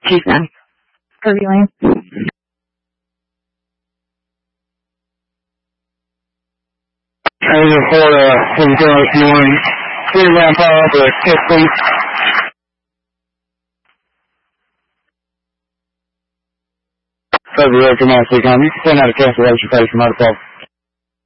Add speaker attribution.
Speaker 1: She's done.
Speaker 2: Kirby Lane.
Speaker 3: Area 4, if you want to ramp up or kick, please. February dramatically come. You can send out a cancellation page from out of